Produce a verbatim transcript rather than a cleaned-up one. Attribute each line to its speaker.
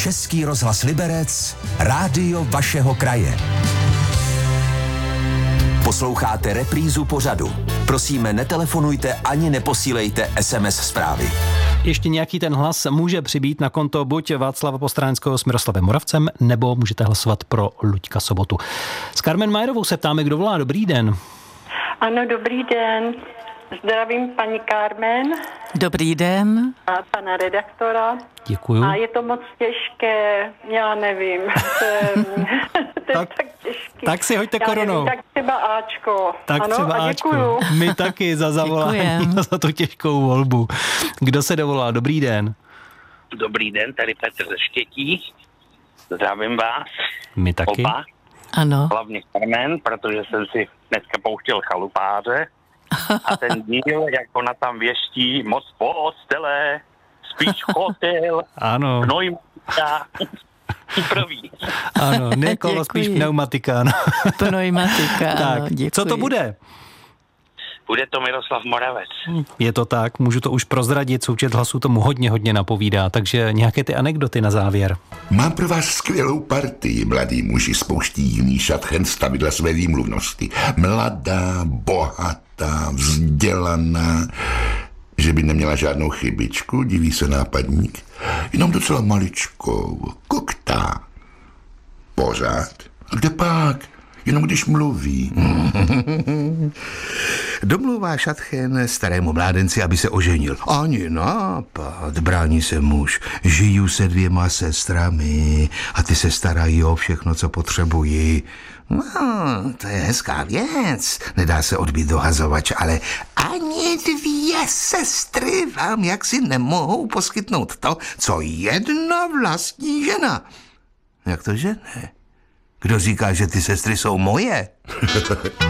Speaker 1: Český rozhlas Liberec, rádio vašeho kraje. Posloucháte reprízu pořadu. Prosíme, netelefonujte ani neposílejte es em es zprávy.
Speaker 2: Ještě nějaký ten hlas může přibýt na konto buď Václava Postráneckého s Miroslavem Moravcem, nebo můžete hlasovat pro Luďka Sobotu. S Carmen Majerovou se ptáme, kdo volá. Dobrý den.
Speaker 3: Ano, dobrý den. Zdravím paní Carmen.
Speaker 4: Dobrý den.
Speaker 3: A pana redaktora.
Speaker 2: Děkuju.
Speaker 3: A je to moc těžké, já nevím. To je, to je
Speaker 2: tak,
Speaker 3: tak těžký.
Speaker 2: Tak si hoďte
Speaker 3: já
Speaker 2: koronou.
Speaker 3: Nevím, tak třeba Ačko.
Speaker 2: Tak
Speaker 3: ano,
Speaker 2: třeba
Speaker 3: a
Speaker 2: Ačko. My taky za zavolání a za tu těžkou volbu. Kdo se dovolá? Dobrý den.
Speaker 5: Dobrý den, tady Petr ze Štětí. Zdravím vás.
Speaker 2: My taky.
Speaker 5: Oba.
Speaker 4: Ano.
Speaker 5: Hlavně Carmen, protože jsem si dneska pouštěl Chalupáře. A ten díl, jak ona tam věští, moc postele, spíš hotel,
Speaker 2: ano.
Speaker 5: pneumatika, prvý.
Speaker 2: Ano, ne kolo, spíš pneumatika. Ano.
Speaker 4: Pneumatika,
Speaker 2: tak,
Speaker 4: ano, děkuji.
Speaker 2: co to bude?
Speaker 5: Bude to Miroslav Moravec.
Speaker 2: Je to tak, můžu to už prozradit, součet hlasů tomu hodně, hodně napovídá, takže nějaké ty anekdoty na závěr.
Speaker 6: Mám pro vás skvělou partii, mladý muži, spouští jiný šatchen stavidla své výmluvnosti. Mladá, bohatá, vzdělaná, že by neměla žádnou chybičku, diví se nápadník, jenom docela maličkou, koktá. Pořád. A kde pak? Jenom když mluví. Domluvá šatchen starému mládenci, aby se oženil. Ani nápad, brání se muž. Žiju se dvěma sestrami a ty se starají o všechno, co potřebují. No, to je hezká věc. Nedá se odbít dohazovač, ale ani dvě sestry vám jaksi nemohou poskytnout to, co jedna vlastní žena. Jak to, že ne? Kdo říká, že ty sestry jsou moje?